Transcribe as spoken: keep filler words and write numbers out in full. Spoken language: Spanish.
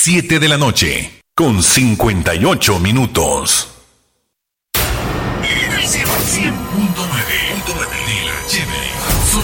siete de la noche, con cincuenta y ocho minutos. cien punto nueve de la H M.